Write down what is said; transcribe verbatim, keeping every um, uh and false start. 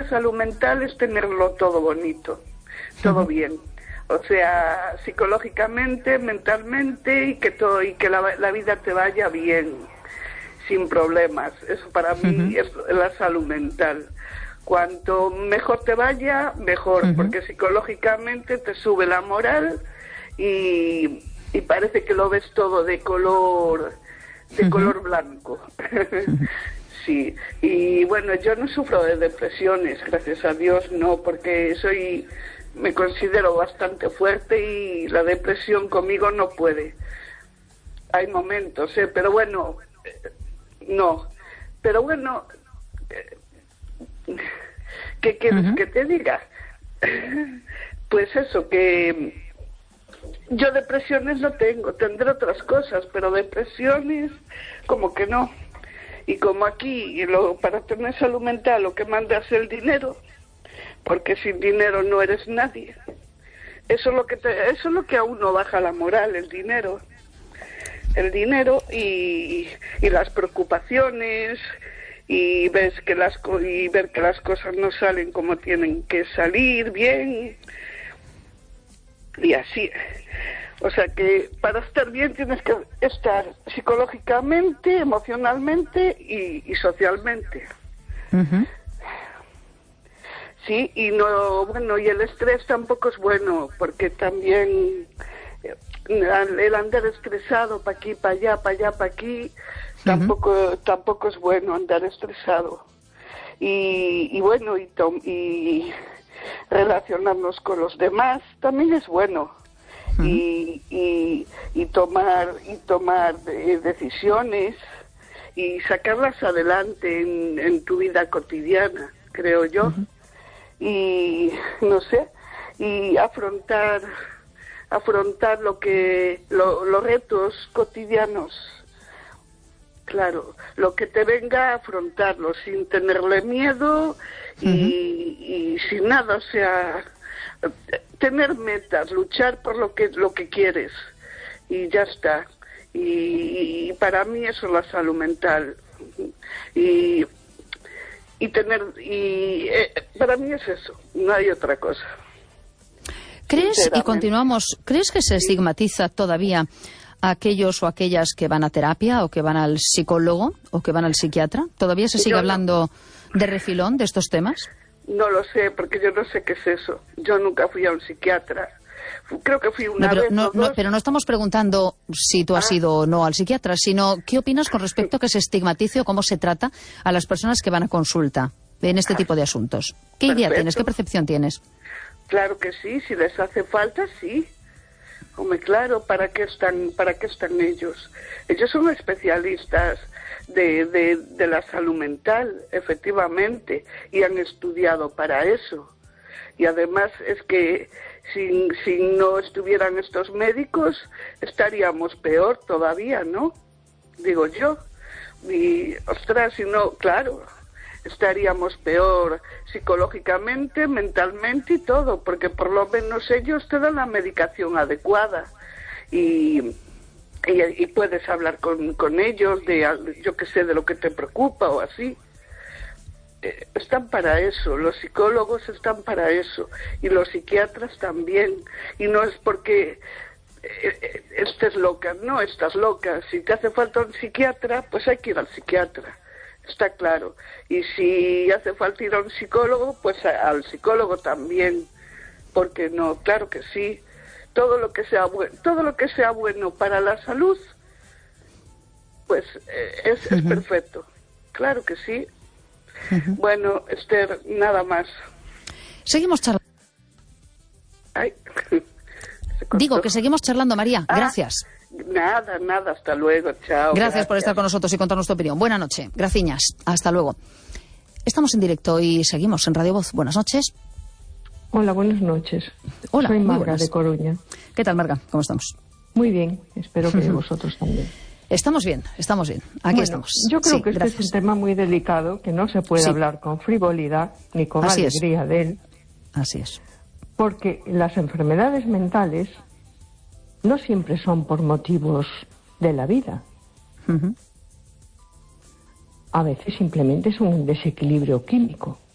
salud mental es tenerlo todo bonito, todo uh-huh. bien. O sea, psicológicamente, mentalmente, y que todo, y que la, la vida te vaya bien, sin problemas. Eso para uh-huh. mí es la salud mental. Cuanto mejor te vaya, mejor, uh-huh. porque psicológicamente te sube la moral y, y parece que lo ves todo de color, de uh-huh. color blanco. Uh-huh. Sí, y bueno, yo no sufro de depresiones, gracias a Dios, no, porque soy... me considero bastante fuerte y la depresión conmigo no puede. Hay momentos, ¿eh? Pero bueno, eh, no. Pero bueno, eh, ¿qué quieres uh-huh. que te diga? Pues eso, que yo depresiones no tengo, tendré otras cosas, pero depresiones como que no. Y como aquí, y lo, para tener salud mental, lo que manda es el dinero, porque sin dinero no eres nadie. Eso es lo que te, eso es lo que a uno baja la moral, el dinero. El dinero y, y las preocupaciones y ves que las y ver que las cosas no salen como tienen que salir bien. Y así. O sea que para estar bien tienes que estar psicológicamente, emocionalmente y, y socialmente. Uh-huh. Sí, y no, bueno, y el estrés tampoco es bueno, porque también el andar estresado para aquí, para allá, para allá, para aquí, uh-huh. tampoco, tampoco es bueno andar estresado. Y, y bueno, y, tom, y relacionarnos con los demás también es bueno. Uh-huh. Y, y, y tomar, y tomar eh, decisiones y sacarlas adelante en, en tu vida cotidiana, creo yo. Uh-huh. Y no sé, y afrontar afrontar lo que lo, los retos cotidianos, claro, lo que te venga a afrontarlo sin tenerle miedo y, uh-huh. y sin nada, o sea, tener metas, luchar por lo que lo que quieres y ya está. Y, y para mí eso es la salud mental. Y y tener y eh, para mí es eso, no hay otra cosa. ¿Crees, y continuamos, crees que se estigmatiza todavía a aquellos o aquellas que van a terapia o que van al psicólogo o que van al psiquiatra? ¿Todavía se sigue yo hablando no. de refilón de estos temas? No lo sé, porque yo no sé qué es eso. Yo nunca fui a un psiquiatra. Creo que fui una no, pero, vez no, o dos. No, pero no estamos preguntando si tú has ah. ido o no al psiquiatra, sino ¿qué opinas con respecto a que se estigmatice o cómo se trata a las personas que van a consulta en este tipo de asuntos? ¿Qué Perfecto. idea tienes? ¿Qué percepción tienes? Claro que sí, si les hace falta, sí. Hombre, claro, ¿para qué están, para qué están ellos? Ellos son especialistas de, de, de la salud mental, efectivamente, y han estudiado para eso. Y además es que si, si no estuvieran estos médicos, estaríamos peor todavía, ¿no? Digo yo. Y, ostras, si no, claro, estaríamos peor psicológicamente, mentalmente y todo, porque por lo menos ellos te dan la medicación adecuada y, y, y puedes hablar con, con ellos de, yo qué sé, de lo que te preocupa o así. Eh, están para eso, los psicólogos están para eso y los psiquiatras también, y no es porque eh, estés loca, no estás loca. Si te hace falta un psiquiatra, pues hay que ir al psiquiatra. Está claro. Y si hace falta ir a un psicólogo, pues a, al psicólogo también. Porque no, claro que sí. Todo lo que sea bueno, todo lo que sea bueno para la salud, pues eh, es, uh-huh. es perfecto. Claro que sí. Uh-huh. Bueno, Esther, nada más. Seguimos charlando. Ay, Digo que seguimos charlando, María. Ah. Gracias. Nada, nada, hasta luego, chao. Gracias, gracias por estar con nosotros y contarnos tu opinión. Buenas noches, graciñas, hasta luego. Estamos en directo y seguimos en Radio Voz. Buenas noches. Hola, buenas noches. Hola, soy Marga buenas. de Coruña. ¿Qué tal, Marga? ¿Cómo estamos? Muy bien, espero que vosotros también. Estamos bien, estamos bien, aquí bueno, estamos. Yo creo sí, que este gracias. es un tema muy delicado, que no se puede sí. hablar con frivolidad ni con Así alegría es. de él. Así es. Porque las enfermedades mentales no siempre son por motivos de la vida. Uh-huh. A veces simplemente es un desequilibrio químico.